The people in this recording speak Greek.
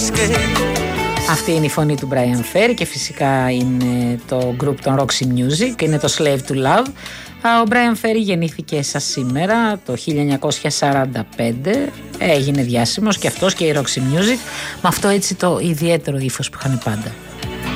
Αυτή είναι η φωνή του Brian Ferry και φυσικά είναι το group των Roxy Music, είναι το Slave to Love. Ο Brian Ferry γεννήθηκε σας σήμερα το 1945, έγινε διάσημος και αυτός και η Roxy Music με αυτό έτσι το ιδιαίτερο ύφος που είχαν πάντα.